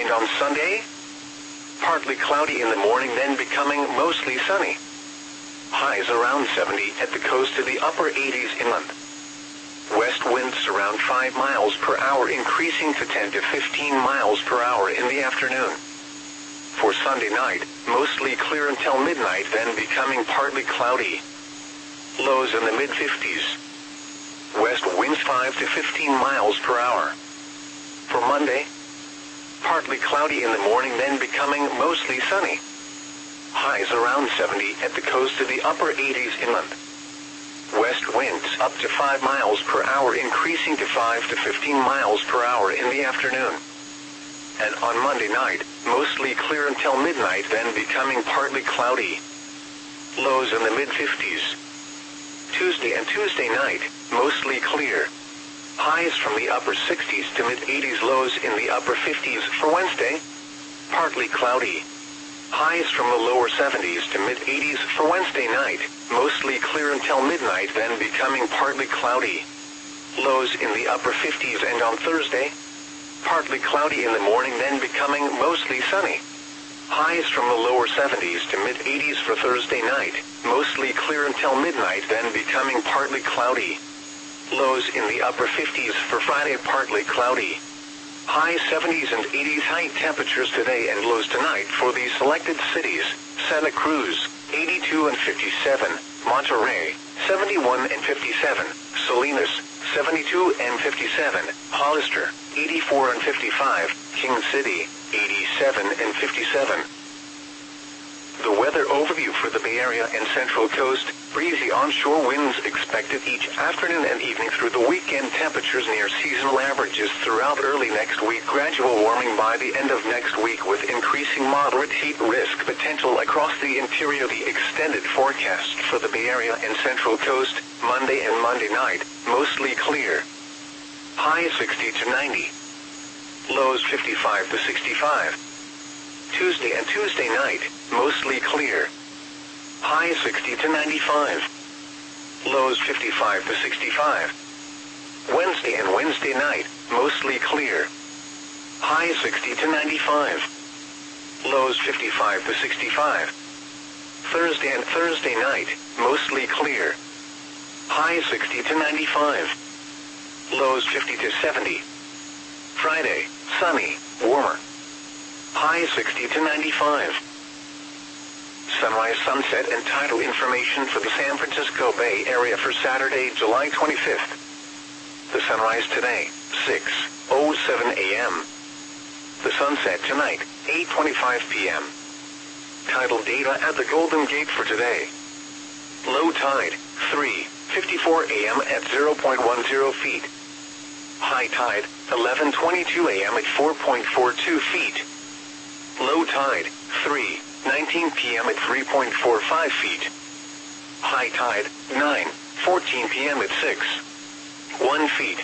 And on Sunday, partly cloudy in the morning, then becoming mostly sunny. Highs around 70 at the coast to the upper 80s inland. West winds around 5 miles per hour, increasing to 10 to 15 miles per hour in the afternoon. For Sunday night, mostly clear until midnight, then becoming partly cloudy. Lows in the mid-50s. West winds 5 to 15 miles per hour. For Monday, partly cloudy in the morning, then becoming mostly sunny. Highs around 70 at the coast to the upper 80s inland. West winds up to 5 miles per hour, increasing to 5 to 15 miles per hour in the afternoon. And on Monday night, mostly clear until midnight, then becoming partly cloudy. Lows in the mid-50s. Tuesday and Tuesday night, mostly clear. Highs from the upper 60s to mid-80s, lows in the upper 50s. For Wednesday, partly cloudy. Highs from the lower 70s to mid-80s. For Wednesday night, mostly clear until midnight, then becoming partly cloudy. Lows in the upper 50s. And on Thursday, partly cloudy in the morning, then becoming mostly sunny. Highs from the lower 70s to mid-80s for Thursday night, mostly clear until midnight, then becoming partly cloudy. Lows in the upper 50s for Friday, partly cloudy. High 70s and 80s high temperatures today and lows tonight for the selected cities: Santa Cruz, 82 and 57, Monterrey, 71 and 57, Salinas, 72 and 57, Hollister, 84 and 55, King City, 87 and 57. The weather overview for the Bay Area and Central Coast: breezy onshore winds expected each afternoon and evening through the weekend. Temperatures near seasonal averages throughout early next week. Gradual warming by the end of next week with increasing moderate heat risk potential across the interior. The extended forecast for the Bay Area and Central Coast: Monday and Monday night, mostly clear. High 60 to 90. Lows 55 to 65. Tuesday and Tuesday night, mostly clear. High 60 to 95. Lows 55 to 65. Wednesday and Wednesday night, mostly clear. High 60 to 95. Lows 55 to 65. Thursday and Thursday night, mostly clear. High 60 to 95. Lows 50 to 70. Friday, sunny, warmer. High 60 to 95. Sunrise, sunset, and tidal information for the San Francisco Bay Area for Saturday, July 25th. The sunrise today, 6:07 a.m. The sunset tonight, 8:25 p.m. Tidal data at the Golden Gate for today. Low tide, 3:54 a.m. at 0.10 feet. High tide, 11:22 a.m. at 4.42 feet. Low tide, 3:19 p.m. at 3.45 feet. High tide, 9:14 p.m. at 6.1 feet.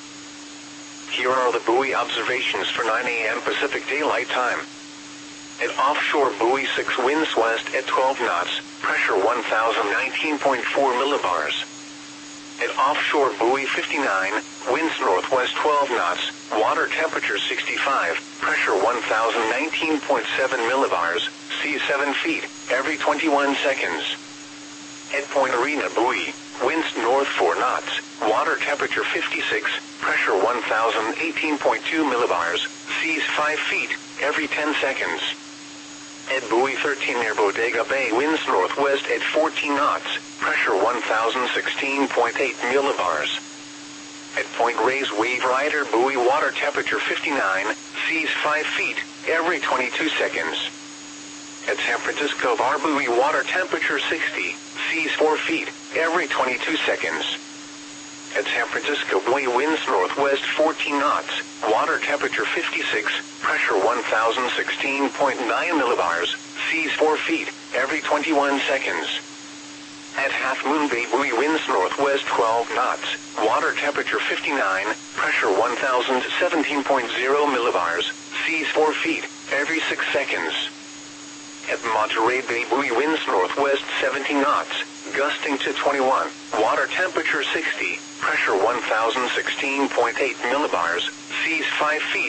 Here are the buoy observations for 9 a.m. Pacific Daylight Time. At offshore buoy 6, winds west at 12 knots, pressure 1,019.4 millibars. At offshore buoy 59, winds northwest 12 knots, water temperature 65, pressure 1,019.7 millibars, sea 7 feet, every 21 seconds. At Point Arena buoy, winds north 4 knots, water temperature 56, pressure 1,018.2 millibars, seas 5 feet, every 10 seconds. At buoy 13 near Bodega Bay, winds northwest at 14 knots, pressure 1,016.8 millibars. At Point Reyes Wave Rider buoy, water temperature 59, seas 5 feet, every 22 seconds. At San Francisco Bar buoy, water temperature 60, seas 4 feet, every 22 seconds. At San Francisco buoy, winds northwest 14 knots, water temperature 56, pressure 1,016.9 millibars, seas 4 feet, every 21 seconds. At Half Moon Bay buoy, winds northwest 12 knots, water temperature 59, pressure 1,017.0 millibars, seas 4 feet, every 6 seconds. At Monterey Bay buoy, winds northwest 17 knots, gusting to 21, water temperature 60, pressure 1,016.8 millibars, seas 5 feet,